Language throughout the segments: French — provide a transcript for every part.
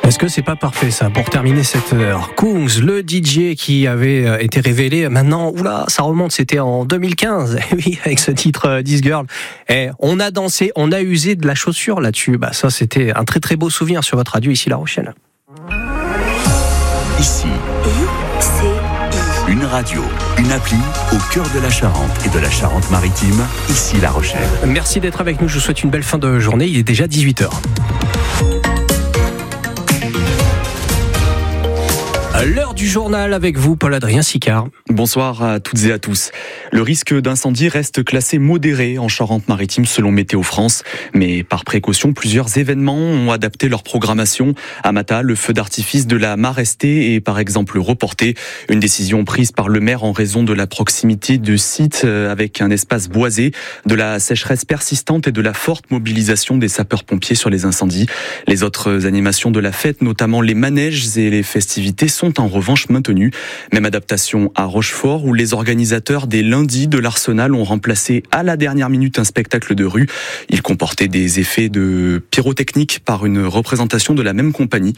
Est-ce que c'est pas parfait ça pour terminer cette heure? Kungs, le DJ qui avait été révélé maintenant, oula, ça remonte, c'était en 2015. Oui, avec ce titre This Girl. Et on a dansé, on a usé de la chaussure là-dessus. Bah ça, c'était un très très beau souvenir sur votre radio ici La Rochelle. Ici, une radio, une appli au cœur de la Charente et de la Charente-Maritime, ici La Rochelle. Merci d'être avec nous, je vous souhaite une belle fin de journée, il est déjà 18h. L'heure du journal avec vous, Paul-Adrien Sicard. Bonsoir à toutes et à tous. Le risque d'incendie reste classé modéré en Charente-Maritime selon Météo France. Mais par précaution, plusieurs événements ont adapté leur programmation. À Mata, le feu d'artifice de la Marestée est par exemple reporté. Une décision prise par le maire en raison de la proximité du site avec un espace boisé, de la sécheresse persistante et de la forte mobilisation des sapeurs-pompiers sur les incendies. Les autres animations de la fête, notamment les manèges et les festivités, sont en revanche maintenus. Même adaptation à Rochefort où les organisateurs des lundis de l'Arsenal ont remplacé à la dernière minute un spectacle de rue. Il comportait des effets de pyrotechnique par une représentation de la même compagnie.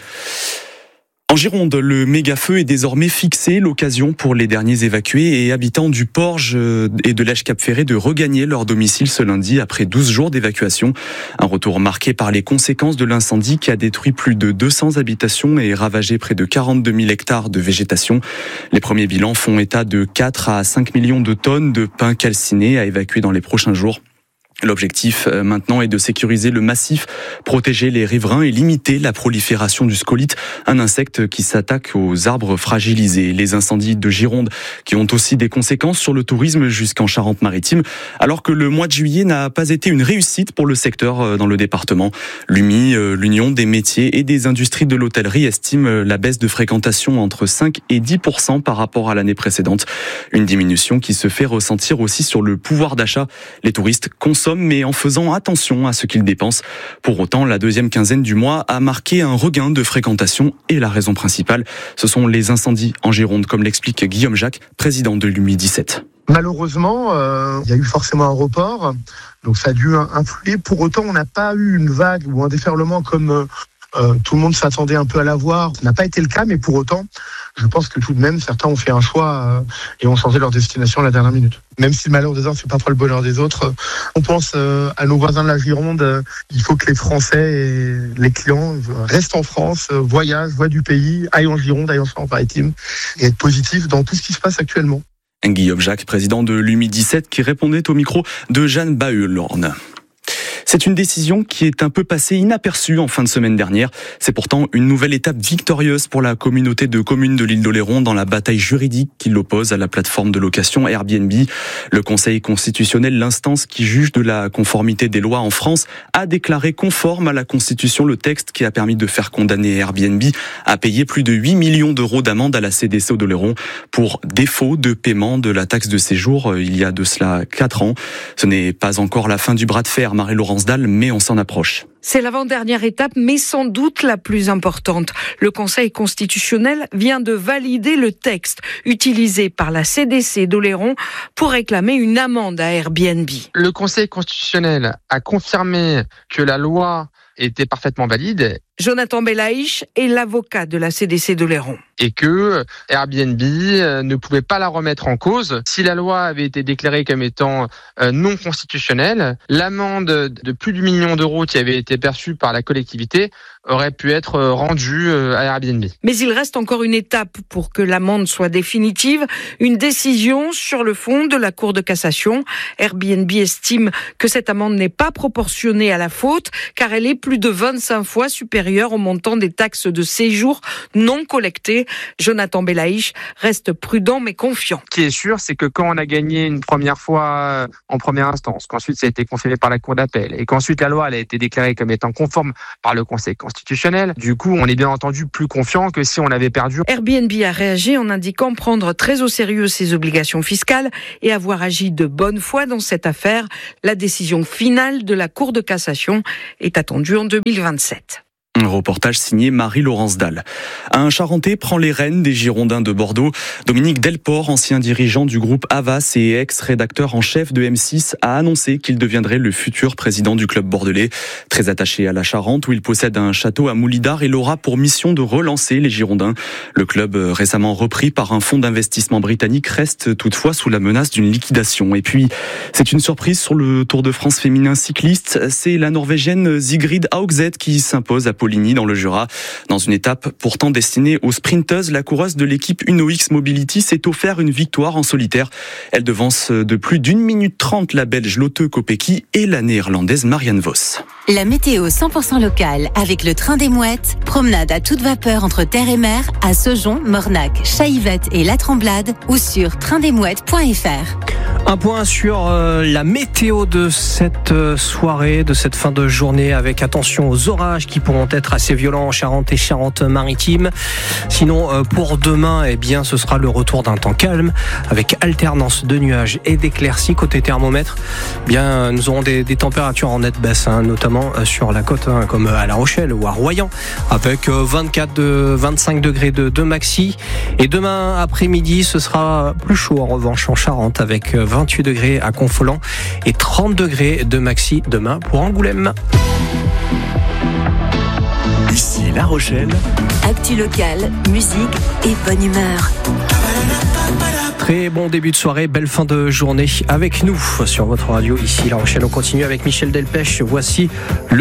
En Gironde, le méga-feu est désormais fixé, l'occasion pour les derniers évacués et habitants du Porge et de l'Èche-Cap-Ferré de regagner leur domicile ce lundi après 12 jours d'évacuation. Un retour marqué par les conséquences de l'incendie qui a détruit plus de 200 habitations et ravagé près de 42 000 hectares de végétation. Les premiers bilans font état de 4 à 5 millions de tonnes de pins calcinés à évacuer dans les prochains jours. L'objectif maintenant est de sécuriser le massif, protéger les riverains et limiter la prolifération du scolyte, un insecte qui s'attaque aux arbres fragilisés. Les incendies de Gironde qui ont aussi des conséquences sur le tourisme jusqu'en Charente-Maritime, alors que le mois de juillet n'a pas été une réussite pour le secteur dans le département. L'UMI, l'Union des métiers et des industries de l'hôtellerie, estime la baisse de fréquentation entre 5 et 10% par rapport à l'année précédente. Une diminution qui se fait ressentir aussi sur le pouvoir d'achat. Les touristes consomment mais en faisant attention à ce qu'ils dépensent. Pour autant, la deuxième quinzaine du mois a marqué un regain de fréquentation et la raison principale, ce sont les incendies en Gironde, comme l'explique Guillaume Jacques, président de l'UMI 17. Malheureusement, il y a eu forcément un report, donc ça a dû influer. Pour autant, on n'a pas eu une vague ou un déferlement comme tout le monde s'attendait un peu à l'avoir. Ça n'a pas été le cas, mais pour autant, je pense que tout de même, certains ont fait un choix et ont changé leur destination à la dernière minute. Même si le malheur des uns ne fait pas trop le bonheur des autres, on pense à nos voisins de la Gironde. Il faut que les Français et les clients restent en France, voyagent, voient du pays, aillent en Gironde, aillent en Charente-Maritime et être positifs dans tout ce qui se passe actuellement. Guillaume Jacques, président de l'UMI 17, qui répondait au micro de Jeanne Bahulorn. C'est une décision qui est un peu passée inaperçue en fin de semaine dernière. C'est pourtant une nouvelle étape victorieuse pour la communauté de communes de l'île d'Oléron dans la bataille juridique qui l'oppose à la plateforme de location Airbnb. Le Conseil constitutionnel, l'instance qui juge de la conformité des lois en France, a déclaré conforme à la Constitution le texte qui a permis de faire condamner Airbnb à payer plus de 8 millions d'euros d'amende à la CDC d'Oléron pour défaut de paiement de la taxe de séjour il y a de cela 4 ans. Ce n'est pas encore la fin du bras de fer, Marie-Laurence Dalle, mais on s'en approche. C'est l'avant-dernière étape, mais sans doute la plus importante. Le Conseil constitutionnel vient de valider le texte utilisé par la CDC d'Oléron pour réclamer une amende à Airbnb. Le Conseil constitutionnel a confirmé que la loi était parfaitement valide. Jonathan Belaïch est l'avocat de la CDC d'Oléron. Et que Airbnb ne pouvait pas la remettre en cause. Si la loi avait été déclarée comme étant non constitutionnelle, l'amende de plus de 8 millions d'euros qui avait été perçue par la collectivité aurait pu être rendue à Airbnb. Mais il reste encore une étape pour que l'amende soit définitive, une décision sur le fond de la Cour de cassation. Airbnb estime que cette amende n'est pas proportionnée à la faute, car elle est plus de 25 fois supérieure au montant des taxes de séjour non collectées. Jonathan Belaïch reste prudent mais confiant. Ce qui est sûr, c'est que quand on a gagné une première fois en première instance, qu'ensuite ça a été confirmé par la Cour d'appel et qu'ensuite la loi elle a été déclarée comme étant conforme par le Conseil constitutionnel, du coup on est bien entendu plus confiant que si on avait perdu. Airbnb a réagi en indiquant prendre très au sérieux ses obligations fiscales et avoir agi de bonne foi dans cette affaire. La décision finale de la Cour de cassation est attendue en 2027. Un reportage signé Marie-Laurence Dalle. Un Charentais prend les rênes des Girondins de Bordeaux. Dominique Delport, ancien dirigeant du groupe Havas et ex-rédacteur en chef de M6, a annoncé qu'il deviendrait le futur président du club bordelais. Très attaché à la Charente, où il possède un château à Moulidar, il aura pour mission de relancer les Girondins. Le club, récemment repris par un fonds d'investissement britannique, reste toutefois sous la menace d'une liquidation. Et puis, c'est une surprise sur le Tour de France féminin cycliste. C'est la Norvégienne Sigrid Haugset qui s'impose à Poligny dans le Jura. Dans une étape pourtant destinée aux sprinteuses, la coureuse de l'équipe UnoX Mobility s'est offert une victoire en solitaire. Elle devance de plus d'1 minute 30 la Belge Lotte Kopecky et la Néerlandaise Marianne Vos. La météo 100% locale avec le train des Mouettes. Promenade à toute vapeur entre terre et mer à Saujon, Mornac, Chaillevette et La Tremblade ou sur traindesmouettes.fr. Un point sur la météo de cette soirée, de cette fin de journée, avec attention aux orages qui pourront être assez violents en Charente et Charente-Maritime. Sinon, pour demain, eh bien, ce sera le retour d'un temps calme avec alternance de nuages et d'éclaircies. Côté thermomètre, eh bien, nous aurons des températures en nette baisse, notamment sur la côte, comme à La Rochelle ou à Royan, avec 25 degrés de maxi. Et demain après-midi, ce sera plus chaud en revanche en Charente, avec 28 degrés à Confolens et 30 degrés de maxi demain pour Angoulême. Ici La Rochelle. Actu locale, musique et bonne humeur. Très bon début de soirée, belle fin de journée avec nous sur votre radio ici La Rochelle. On continue avec Michel Delpech. Voici le